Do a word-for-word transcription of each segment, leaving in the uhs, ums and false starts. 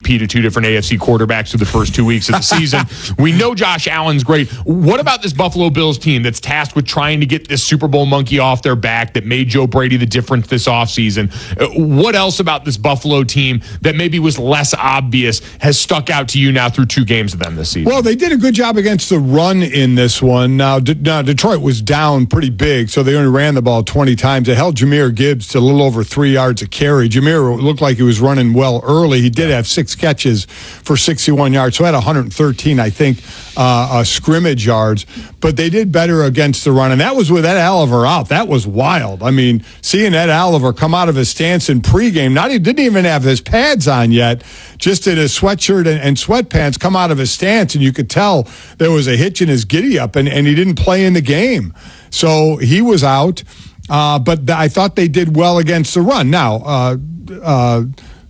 to two different A F C quarterbacks through the first two weeks of the season. We know Josh Allen's great. What about this Buffalo Bills team that's tasked with trying to get this Super Bowl monkey off their back that made Joe Brady the difference this offseason? What else about this Buffalo team that maybe was less obvious has stuck out to you now through two games of them this season? Well, they did a good job against the run in this one. Now, D- now Detroit was down pretty big, so they only ran the ball twenty times. They held Jahmyr Gibbs to a little over three yards a carry. Jahmyr looked like he was running well early. He did have six catches for sixty-one yards, so had one hundred thirteen, I think, uh, uh, scrimmage yards. But they did better against the run, and that was with Ed Oliver out. That was wild. I mean, seeing Ed Oliver come out of his stance in pregame, not he didn't even have his pads on yet, just in a sweatshirt and, and sweatpants, come out of his stance, and you could tell there was a hitch in his giddy-up, and, and he didn't play in the game. So he was out, uh, but th- I thought they did well against the run. Now, uh, uh,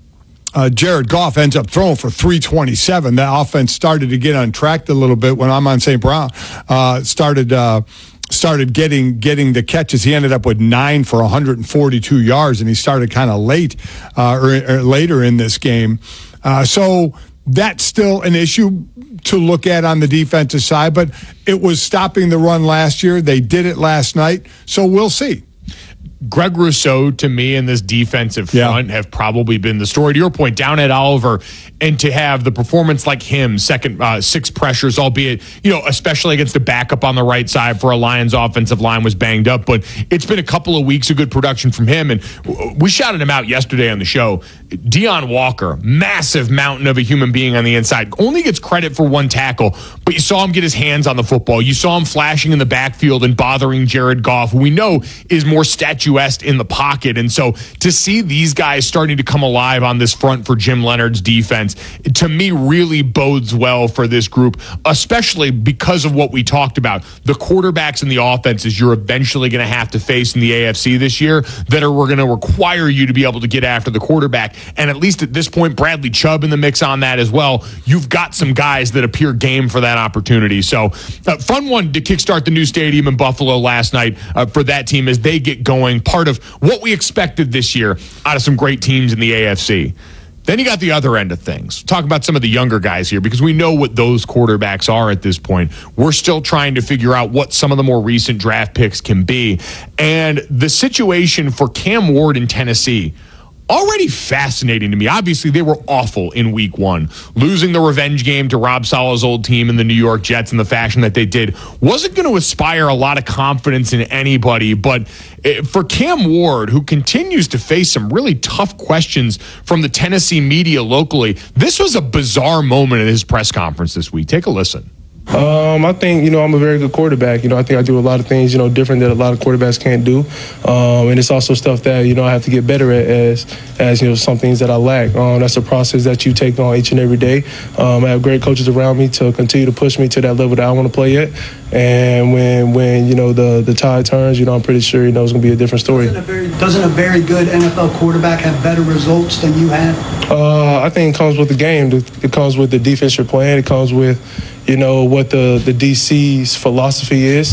uh, Jared Goff ends up throwing for three twenty-seven. The offense started to get untracked a little bit when I'm on Saint Brown. Uh, started uh, started getting getting the catches. He ended up with nine for one hundred forty-two yards, and he started kind of late uh, or, or later in this game. Uh, so that's still an issue to look at on the defensive side, but it was stopping the run last year. They did it last night, so we'll see. Greg Rousseau, to me, in this defensive front, yeah. have probably been the story. To your point, down at Oliver, and to have the performance like him, second uh, six pressures, albeit, you know, especially against the backup on the right side for a Lions offensive line was banged up. But it's been a couple of weeks of good production from him, and we shouted him out yesterday on the show. Deion Walker, massive mountain of a human being on the inside, only gets credit for one tackle, but you saw him get his hands on the football. You saw him flashing in the backfield and bothering Jared Goff, who we know is more statuesque in the pocket. And so to see these guys starting to come alive on this front for Jim Leonard's defense, to me, really bodes well for this group, especially because of what we talked about. The quarterbacks and the offenses you're eventually going to have to face in the A F C this year that are going to require you to be able to get after the quarterback. And at least at this point, Bradley Chubb in the mix on that as well. You've got some guys that appear game for that opportunity. So uh, fun one to kickstart the new stadium in Buffalo last night uh, for that team as they get going. Part of what we expected this year out of some great teams in the A F C. Then you got the other end of things. Talk about some of the younger guys here because we know what those quarterbacks are at this point. We're still trying to figure out what some of the more recent draft picks can be. And the situation for Cam Ward in Tennessee, already fascinating to me. Obviously, they were awful in week one. Losing the revenge game to Rob Saleh's old team in the New York Jets in the fashion that they did wasn't going to inspire a lot of confidence in anybody. But for Cam Ward, who continues to face some really tough questions from the Tennessee media locally, this was a bizarre moment at his press conference this week. Take a listen. Um, I think, you know, I'm a very good quarterback. You know, I think I do a lot of things, you know, different that a lot of quarterbacks can't do. Um, and it's also stuff that, you know, I have to get better at as, as you know, some things that I lack. Um, that's a process that you take on each and every day. Um, I have great coaches around me to continue to push me to that level that I want to play at. And when, when you know, the, the tide turns, you know, I'm pretty sure, you know, it's going to be a different story. Doesn't a very, doesn't a very good N F L quarterback have better results than you had? Uh, I think it comes with the game. It comes with the defense you're playing. It comes with, you know, what the, the D C's philosophy is.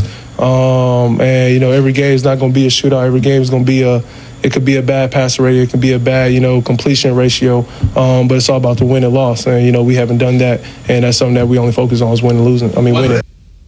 Um, and, you know, every game is not going to be a shootout. Every game is going to be a – it could be a bad passer rating. It could be a bad, you know, completion ratio. Um, but it's all about the win and loss. And, you know, we haven't done that. And that's something that we only focus on is winning and losing. I mean, winning.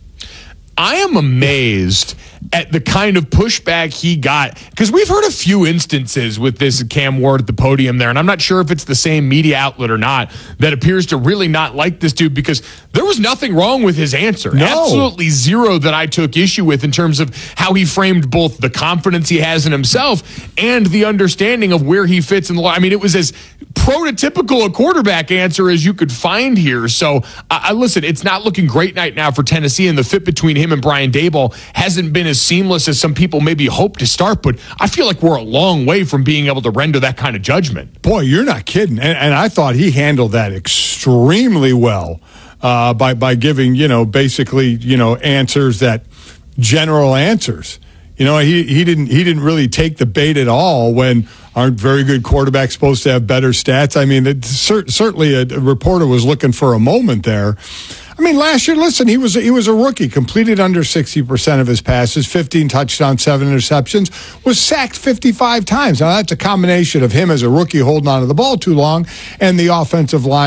I am amazed at the kind of pushback he got, because we've heard a few instances with this Cam Ward at the podium there, and I'm not sure if it's the same media outlet or not that appears to really not like this dude, because there was nothing wrong with his answer. No. Absolutely zero that I took issue with in terms of how he framed both the confidence he has in himself and the understanding of where he fits in the line. I mean, it was as prototypical a quarterback answer as you could find here. So, I uh, listen, it's not looking great right now for Tennessee, and the fit between him and Brian Daboll hasn't been as seamless as some people maybe hope to start, but I feel like we're a long way from being able to render that kind of judgment. Boy, you're not kidding. And, and I thought he handled that extremely well uh, by, by giving, you know, basically, you know, answers that general answers. You know, he, he didn't he didn't really take the bait at all when aren't very good quarterbacks supposed to have better stats. I mean, it, cer- certainly a, a reporter was looking for a moment there. I mean, last year, listen, he was he was a rookie, completed under sixty percent of his passes, fifteen touchdowns, seven interceptions, was sacked fifty-five times. Now, that's a combination of him as a rookie holding on to the ball too long and the offensive line